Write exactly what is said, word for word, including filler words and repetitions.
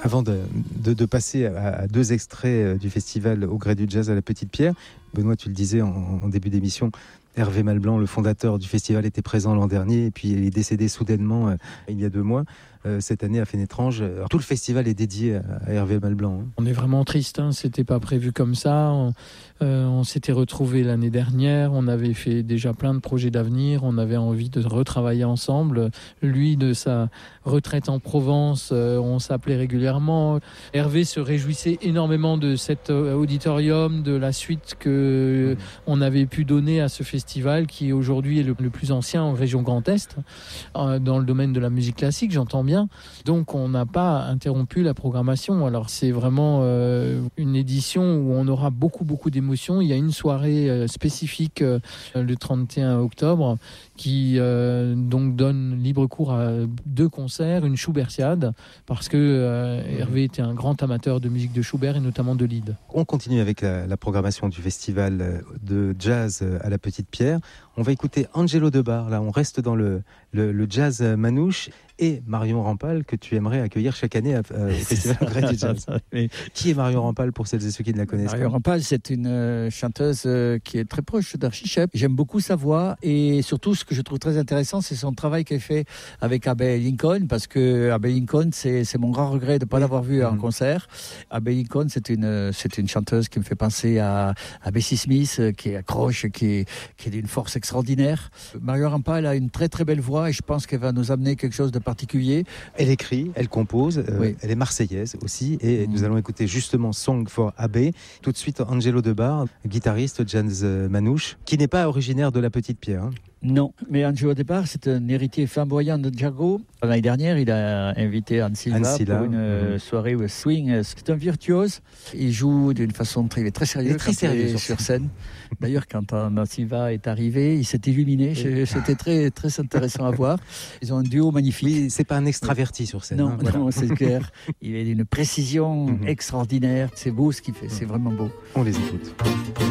Avant de, de, de passer à, à deux extraits du festival Au gré du jazz à la Petite Pierre, Benoît, tu le disais en, en début d'émission, Hervé Malblanc, le fondateur du festival, était présent l'an dernier et puis il est décédé soudainement euh, il y a deux mois. Euh, cette année à Fénétrange, alors, tout le festival est dédié à, à Hervé Malblanc. Hein. On est vraiment triste, hein. C'était pas prévu comme ça. On, euh, on s'était retrouvés l'année dernière, on avait fait déjà plein de projets d'avenir, on avait envie de retravailler ensemble. Lui, de sa retraite en Provence, euh, on s'appelait régulièrement. Hervé se réjouissait énormément de cet auditorium, de la suite que mmh. on avait pu donner à ce festival qui aujourd'hui est le, le plus ancien en région Grand Est, euh, dans le domaine de la musique classique, j'entends bien. Donc on n'a pas interrompu la programmation. Alors c'est vraiment euh, une édition où on aura beaucoup beaucoup d'émotions. Il y a une soirée euh, spécifique euh, le trente et un octobre qui euh, donc donne libre cours à deux concerts, une Schubertiade, parce que euh, Hervé était un grand amateur de musique de Schubert et notamment de Lied. On continue avec la, la programmation du festival de jazz à la Petite Pierre. On va écouter Angelo Debar, là on reste dans le, le, le jazz manouche, et Marion Rampal que tu aimerais accueillir chaque année à, à, au Festival Au gré du jazz. Mais... Qui est Marion Rampal pour celles et ceux qui ne la connaissent Marion pas Marion Rampal, c'est une euh, chanteuse euh, qui est très proche d'Archie Shepp. J'aime beaucoup sa voix et surtout ce que je trouve très intéressant, c'est son travail qu'elle fait avec Abbey Lincoln, parce que Abbey Lincoln, c'est, c'est mon grand regret de ne pas oui. l'avoir vue mmh. en concert. Abbey Lincoln, c'est une, c'est une chanteuse qui me fait penser à, à Bessie Smith, qui accroche, qui est, qui est d'une force extraordinaire. Marion Rampal a une très très belle voix et je pense qu'elle va nous amener quelque chose de particulier. Elle écrit, elle compose, euh, oui. elle est marseillaise aussi et mmh. nous allons écouter justement Song for Abbey. Tout de suite Angelo Debar, guitariste jazz manouche, qui n'est pas originaire de la Petite Pierre. Hein. Non, mais Angelo Debar, c'est un héritier flamboyant de Django. L'année dernière, il a invité Anne Silva, Anne Silva pour une mmh. soirée où swing. C'est un virtuose. Il joue d'une façon très, très sérieuse, très sérieux sur scène. D'ailleurs, quand Anne Silva est arrivé, il s'est illuminé. Oui. C'était très, très intéressant à voir. Ils ont un duo magnifique. Oui, c'est pas un extraverti oui. sur scène. Non, hein, voilà. non, c'est clair. Il est d'une précision mmh. extraordinaire. C'est beau ce qu'il fait. Mmh. C'est vraiment beau. On les écoute.